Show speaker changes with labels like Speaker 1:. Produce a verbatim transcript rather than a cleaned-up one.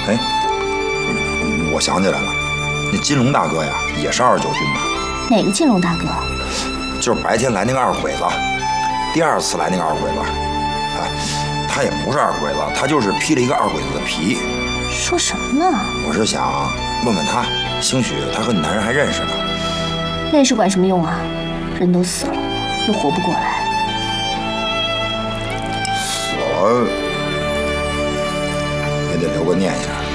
Speaker 1: 嘿，我想起来了，那金龙大哥呀，也是二十九军的。
Speaker 2: 哪个金龙大哥？
Speaker 1: 就是白天来那个二鬼子，第二次来那个二鬼子，啊，他也不是二鬼子，他就是披了一个二鬼子的皮。
Speaker 2: 说什么呢？
Speaker 1: 我是想问问他，兴许他和你男人还认识呢。
Speaker 2: 认识管什么用啊？人都死了，又活不过来。
Speaker 1: 死了也得留个念想。